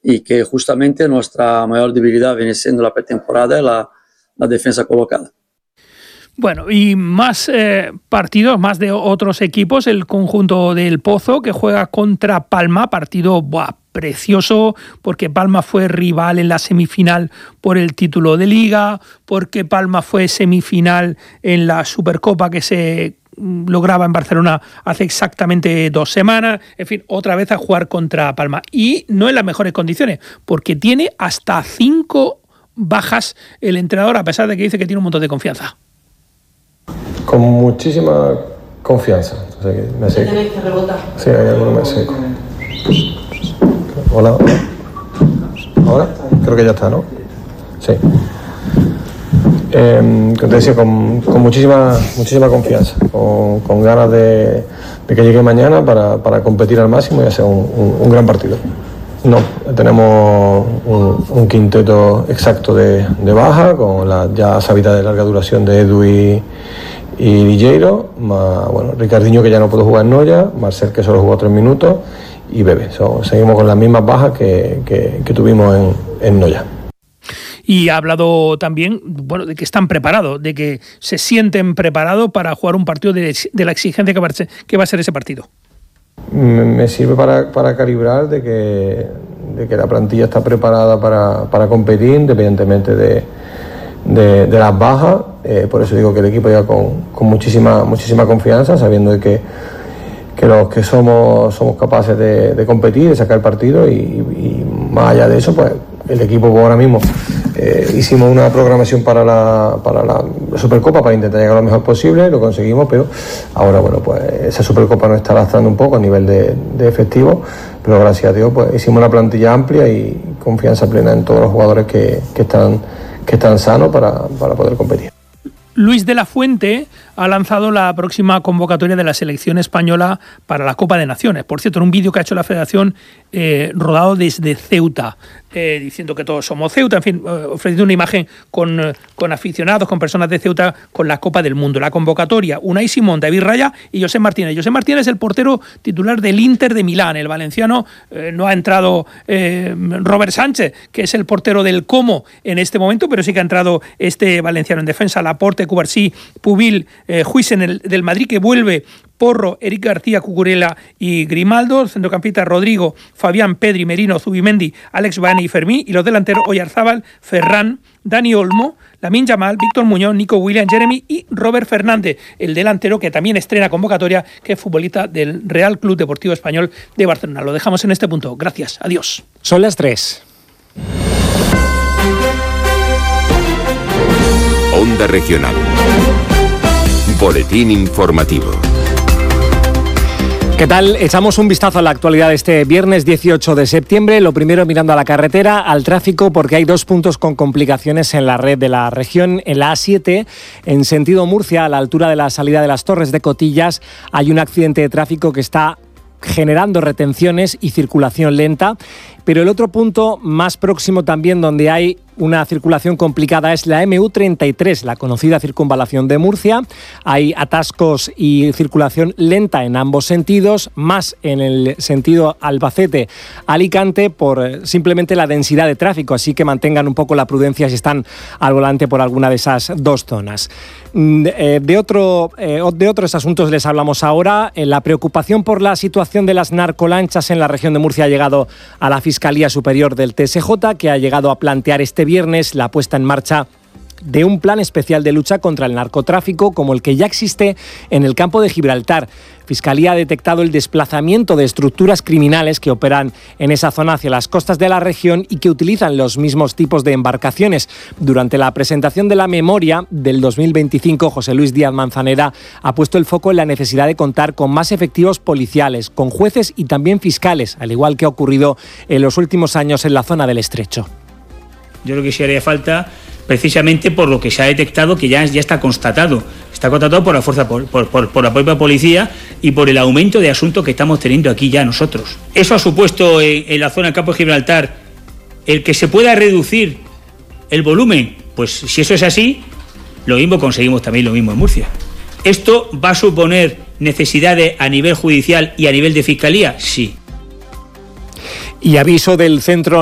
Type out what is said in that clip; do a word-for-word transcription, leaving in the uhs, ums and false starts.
y que justamente nuestra mayor debilidad viene siendo la pretemporada y la, la defensa colocada. Bueno, y más eh, partidos, más de otros equipos, el conjunto del Pozo que juega contra Palma, partido buah, precioso, porque Palma fue rival en la semifinal por el título de Liga, porque Palma fue semifinal en la Supercopa que se lograba en Barcelona hace exactamente dos semanas, en fin, otra vez a jugar contra Palma, y no en las mejores condiciones, porque tiene hasta cinco bajas el entrenador, a pesar de que dice que tiene un montón de confianza. Con muchísima confianza. O sea, que me seco. ¿Tenéis que rebotar? Sí, hay alguno me seco. Hola. ¿Ahora? Creo que ya está, ¿no? Sí. Eh, te decía, con, con muchísima, muchísima confianza, con, con ganas de, de que llegue mañana para, para competir al máximo y hacer un, un, un gran partido. No, tenemos un, un quinteto exacto de, de baja, con la ya sabida de larga duración de Edu y, y Villeiro, más bueno, Ricardinho, que ya no pudo jugar en Noya, Marcel, que solo jugó tres minutos, y Bebe. So, seguimos con las mismas bajas que, que, que tuvimos en, en Noya. Y ha hablado también, bueno, de que están preparados, de que se sienten preparados para jugar un partido de, de la exigencia que va a ser, que va a ser ese partido. Me sirve para, para calibrar de que, de que la plantilla está preparada para, para competir independientemente de, de, de las bajas. Eh, por eso digo que el equipo llega con, con muchísima, muchísima confianza, sabiendo de que, que los que somos, somos capaces de, de competir, de sacar partido, y, y más allá de eso, pues el equipo ahora mismo eh, hicimos una programación para la, para la Supercopa para intentar llegar lo mejor posible, lo conseguimos, pero ahora bueno, pues esa Supercopa nos está lastrando un poco a nivel de, de efectivo, pero gracias a Dios pues hicimos una plantilla amplia y confianza plena en todos los jugadores que, que están, que están sanos para, para poder competir. Luis de la Fuente ha lanzado la próxima convocatoria de la selección española para la Copa de Naciones. Por cierto, en un vídeo que ha hecho la Federación eh, rodado desde Ceuta, eh, diciendo que todos somos Ceuta, en fin, eh, ofreciendo una imagen con, eh, con aficionados, con personas de Ceuta, con la Copa del Mundo. La convocatoria: Unai Simón, David Raya y José Martínez. José Martínez es el portero titular del Inter de Milán. El valenciano eh, no ha entrado eh, Robert Sánchez, que es el portero del Como en este momento, pero sí que ha entrado este valenciano en defensa: Laporte, Cubarsí, Pubil, eh, Huijsen el, del Madrid, que vuelve, Porro, Eric García, Cucurella y Grimaldo, centrocampista Rodrigo, Fabián, Pedri, Merino, Zubimendi, Alex Baena y Fermín, y los delanteros Oyarzábal, Ferran, Dani Olmo, Lamine Yamal, Víctor Muñoz, Nico Williams, Jeremy y Robert Fernández, el delantero que también estrena convocatoria, que es futbolista del Real Club Deportivo Español de Barcelona. Lo dejamos en este punto. Gracias. Adiós. Son las tres. Onda Regional. Boletín informativo. ¿Qué tal? Echamos un vistazo a la actualidad de este viernes dieciocho de septiembre. Lo primero, mirando a la carretera, al tráfico, porque hay dos puntos con complicaciones en la red de la región. En la A siete, en sentido Murcia, a la altura de la salida de las Torres de Cotillas, hay un accidente de tráfico que está generando retenciones y circulación lenta. Pero el otro punto más próximo también, donde hay una circulación complicada, es la eme u treinta y tres, la conocida circunvalación de Murcia. Hay atascos y circulación lenta en ambos sentidos, más en el sentido Albacete-Alicante por simplemente la densidad de tráfico, así que mantengan un poco la prudencia si están al volante por alguna de esas dos zonas. De, otro, de otros asuntos les hablamos ahora. La preocupación por la situación de las narcolanchas en la región de Murcia ha llegado a la Fiscalía Superior del T S J, que ha llegado a plantear este viernes la puesta en marcha de un plan especial de lucha contra el narcotráfico como el que ya existe en el campo de Gibraltar. Fiscalía ha detectado el desplazamiento de estructuras criminales que operan en esa zona hacia las costas de la región y que utilizan los mismos tipos de embarcaciones. Durante la presentación de la memoria del dos mil veinticinco, José Luis Díaz Manzanera ha puesto el foco en la necesidad de contar con más efectivos policiales, con jueces y también fiscales, al igual que ha ocurrido en los últimos años en la zona del Estrecho. Yo creo que sí haría falta, precisamente por lo que se ha detectado, que ya, ya está constatado. Está constatado por la fuerza, por, por, por, por la propia policía y por el aumento de asuntos que estamos teniendo aquí ya nosotros. Eso ha supuesto en, en la zona del campo de Gibraltar el que se pueda reducir el volumen. Pues si eso es así, lo mismo conseguimos también lo mismo en Murcia. ¿Esto va a suponer necesidades a nivel judicial y a nivel de fiscalía? Sí. Y aviso del Centro